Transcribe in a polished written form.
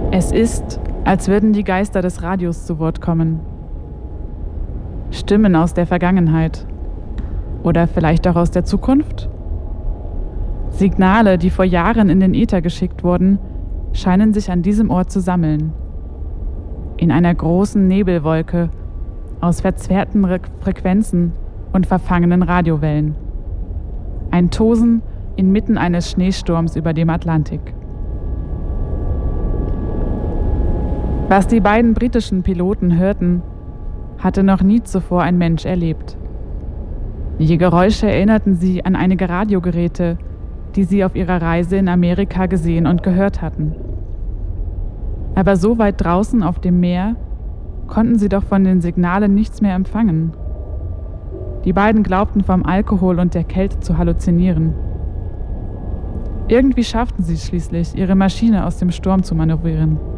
Es ist, als würden die Geister des Radios zu Wort kommen. Stimmen aus der Vergangenheit. Oder vielleicht auch aus der Zukunft? Signale, die vor Jahren in den Äther geschickt wurden, scheinen sich an diesem Ort zu sammeln. In einer großen Nebelwolke aus verzerrten Frequenzen und verfangenen Radiowellen. Ein Tosen inmitten eines Schneesturms über dem Atlantik. Was die beiden britischen Piloten hörten, hatte noch nie zuvor ein Mensch erlebt. Die Geräusche erinnerten sie an einige Radiogeräte, die sie auf ihrer Reise in Amerika gesehen und gehört hatten. Aber so weit draußen auf dem Meer konnten sie doch von den Signalen nichts mehr empfangen. Die beiden glaubten vom Alkohol und der Kälte zu halluzinieren. Irgendwie schafften sie es schließlich, ihre Maschine aus dem Sturm zu manövrieren.